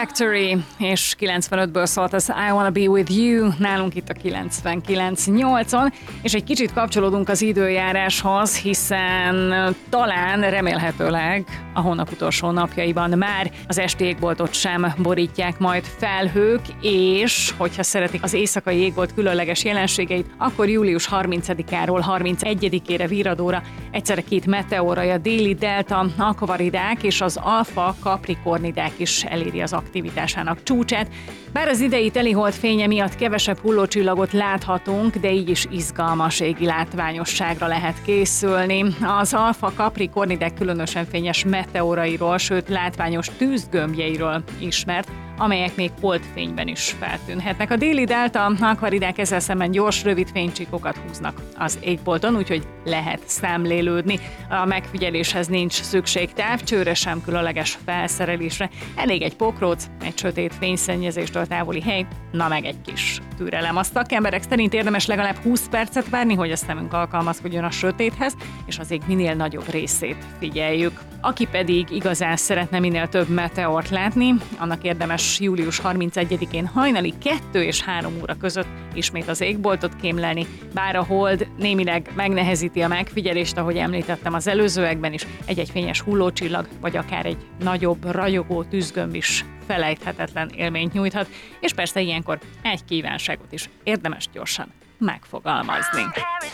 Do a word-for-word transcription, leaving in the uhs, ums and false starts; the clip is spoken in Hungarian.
Factory, és kilencvenötből szólt az I Wanna Be With You, nálunk itt a kilencvenkilenc nyolcon, és egy kicsit kapcsolódunk az időjáráshoz, hiszen talán remélhetőleg a hónap utolsó napjaiban már az esti égboltot sem borítják majd felhők, és hogyha szeretik az éjszakai égbolt különleges jelenségeit, akkor július harmincadikáról harmincegyedikére Virradóra egyszerre két meteorai, a déli delta akvaridák és az alfa kaprikornidák is eléri az aktivitásának csúcsát. Bár az idei telihold fénye miatt kevesebb hullócsillagot láthatunk, de így is izgalmas égi látványosságra lehet készülni. Az alfa kaprikornidák különösen fényes meteorairól, sőt látványos tűzgömbjeiről ismert, amelyek még holdfényben is feltűnhetnek. A déli delta akvaridák ezzel szemben gyors, rövid fénycsíkokat húznak az égbolton, úgyhogy lehet szemlélődni. A megfigyeléshez nincs szükség távcsőre, sem különleges felszerelésre. Elég egy pokróc, egy sötét fényszennyezéstől távoli hely, na meg egy kis türelem. A szakemberek szerint érdemes legalább húsz percet várni, hogy a szemünk alkalmazkodjon a sötéthez, és az ég minél nagyobb részét figyeljük. Aki pedig igazán szeretne minél több meteort látni, annak érdemes július harmincegyedikén hajnali kettő és három óra között ismét az égboltot kémlelni, bár a hold némileg megnehezíti a megfigyelést, ahogy említettem az előzőekben is, egy-egy fényes hullócsillag, vagy akár egy nagyobb, ragyogó tűzgömb is felejthetetlen élményt nyújthat, és persze ilyenkor egy kívánságot is érdemes gyorsan megfogalmazni.